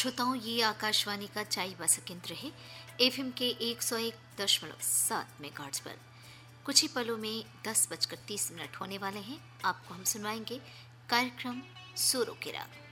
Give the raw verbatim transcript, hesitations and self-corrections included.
श्रोताओं, ये आकाशवाणी का चाईबासा केंद्र है। एफएम के एक सौ एक दशमलव सात मेगाहर्ट्ज पर कुछ ही पलों में दस बजकर तीस मिनट होने वाले हैं। आपको हम सुनवाएंगे कार्यक्रम सुरों के राग।